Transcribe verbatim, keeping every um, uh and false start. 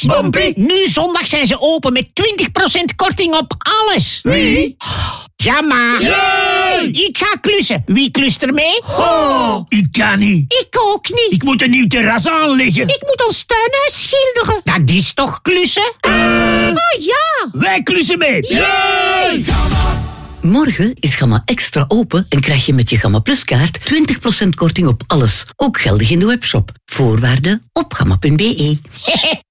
Bompjes. Bompie. Nu zondag zijn ze open met twintig procent korting op alles. Wie? Ja, maar. Yay! Ik ga klussen. Wie klust er mee? Oh, ik kan niet. Ik ook niet. Ik moet een nieuw terras aanleggen. Ik moet ons tuinhuis schilderen. Dat is toch klussen? Uh, oh ja. Wij klussen mee. Yay! Morgen is Gamma Extra open en krijg je met je Gamma Plus kaart twintig procent korting op alles. Ook geldig in de webshop. Voorwaarden op gamma punt be.